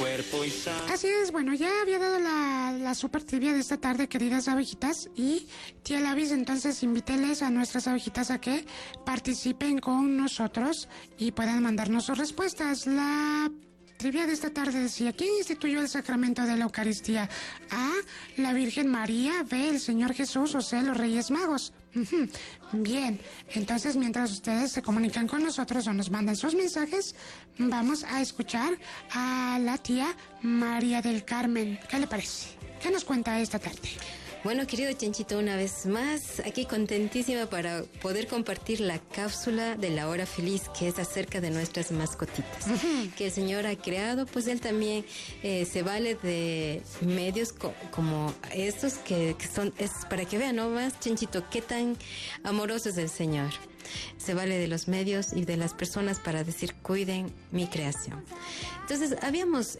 cuerpo y sangre. Así es, bueno, ya había dado la super trivia de esta tarde, queridas abejitas, y tía Lavis, entonces invíteles a nuestras abejitas a que participen con nosotros y puedan mandarnos sus respuestas. La trivia de esta tarde decía: ¿quién instituyó el sacramento de la Eucaristía? A, la Virgen María. B, el Señor Jesús. O C, los Reyes Magos. Bien, entonces mientras ustedes se comunican con nosotros o nos mandan sus mensajes, vamos a escuchar a la tía María del Carmen. ¿Qué le parece? ¿Qué nos cuenta esta tarde? Bueno, querido Chanchito, una vez más, aquí contentísima para poder compartir la cápsula de la hora feliz, que es acerca de nuestras mascotitas, que el Señor ha creado. Pues Él también se vale de medios como estos, que es para que vean nomás, Chanchito, qué tan amoroso es el Señor. Se vale de los medios y de las personas para decir: cuiden mi creación. Entonces, habíamos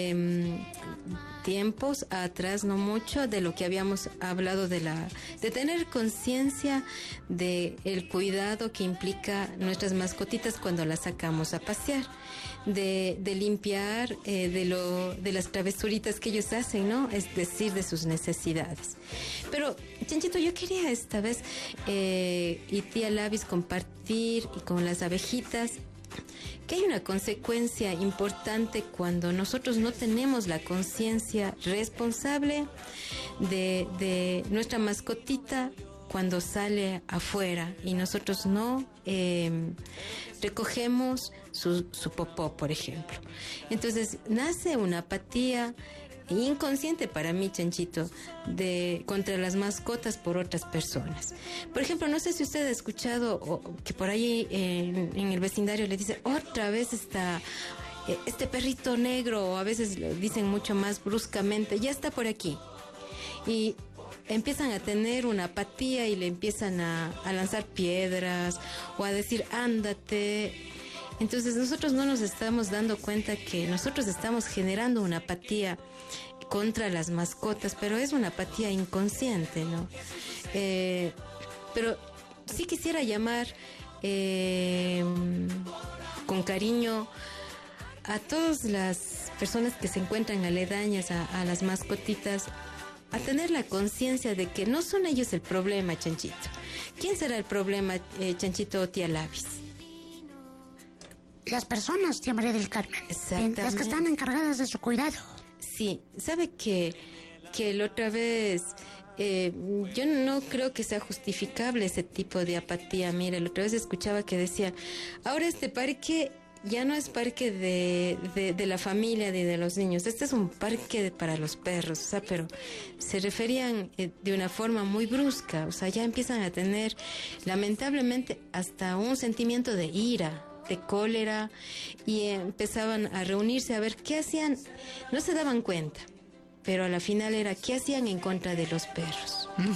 tiempos atrás, no mucho, de lo que habíamos hablado de tener conciencia de el cuidado que implica nuestras mascotitas cuando las sacamos a pasear, de limpiar de las travesuritas que ellos hacen, ¿no? Es decir, de sus necesidades. Pero, Chanchito, yo quería esta vez y tía Lavis compartir y con las abejitas que hay una consecuencia importante cuando nosotros no tenemos la conciencia responsable de nuestra mascotita cuando sale afuera y nosotros no recogemos su popó, por ejemplo. Entonces nace una apatía inconsciente para mí, Chanchito, contra las mascotas por otras personas. Por ejemplo, no sé si usted ha escuchado que por ahí en el vecindario le dicen: otra vez este perrito negro, o a veces lo dicen mucho más bruscamente: ya está por aquí. Y empiezan a tener una apatía y le empiezan a lanzar piedras o a decir: ándate. Entonces nosotros no nos estamos dando cuenta que nosotros estamos generando una apatía contra las mascotas, pero es una apatía inconsciente, ¿no? Pero sí quisiera llamar con cariño a todas las personas que se encuentran aledañas a las mascotitas, a tener la conciencia de que no son ellos el problema, Chanchito. ¿Quién será el problema, Chanchito o tía Lavis? Las personas, tía María del Carmen. Exactamente. Las que están encargadas de su cuidado. Sí, sabe que la otra vez yo no creo que sea justificable ese tipo de apatía. Mira, la otra vez escuchaba que decían: ahora este parque ya no es parque de la familia ni de los niños, este es un parque para los perros. O sea, pero se referían de una forma muy brusca. O sea, ya empiezan a tener, lamentablemente, hasta un sentimiento de ira, de cólera, y empezaban a reunirse a ver qué hacían. No se daban cuenta, pero a la final era qué hacían en contra de los perros.